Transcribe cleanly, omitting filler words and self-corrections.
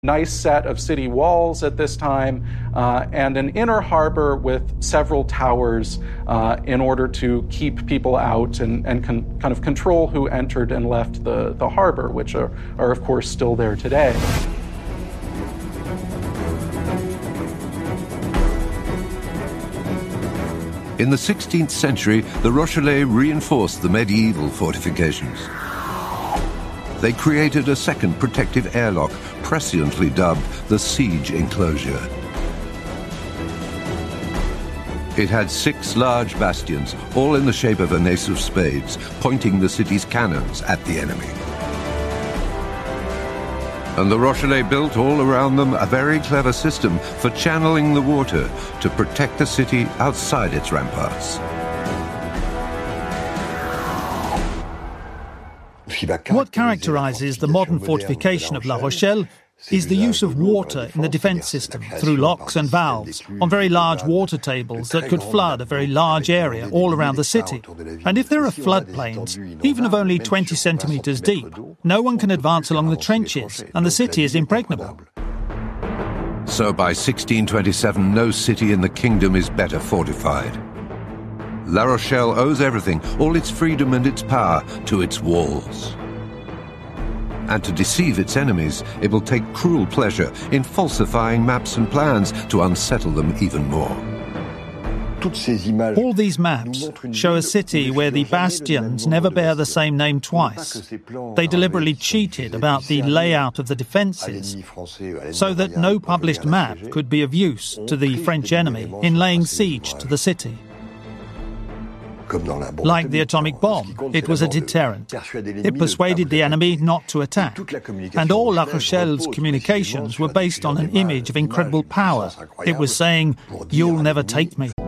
nice set of city walls at this time, and an inner harbor with several towers in order to keep people out and kind of control who entered and left the harbor, which are of course still there today. In the 16th century, the Rochellais reinforced the medieval fortifications. They created a second protective airlock, presciently dubbed the siege enclosure. It had 6 large bastions, all in the shape of an ace of spades, pointing the city's cannons at the enemy. And the Rochellais built all around them a very clever system for channeling the water to protect the city outside its ramparts. What characterizes the modern fortification of La Rochelle is the use of water in the defense system through locks and valves on very large water tables that could flood a very large area all around the city. And if there are floodplains, even of only 20 centimetres deep, no one can advance along the trenches and the city is impregnable. So by 1627, no city in the kingdom is better fortified. La Rochelle owes everything, all its freedom and its power, to its walls. And to deceive its enemies, it will take cruel pleasure in falsifying maps and plans to unsettle them even more. All these maps show a city where the bastions never bear the same name twice. They deliberately cheated about the layout of the defences so that no published map could be of use to the French enemy in laying siege to the city. Like the atomic bomb, it was a deterrent. It persuaded the enemy not to attack. And all La Rochelle's communications were based on an image of incredible power. It was saying, "You'll never take me."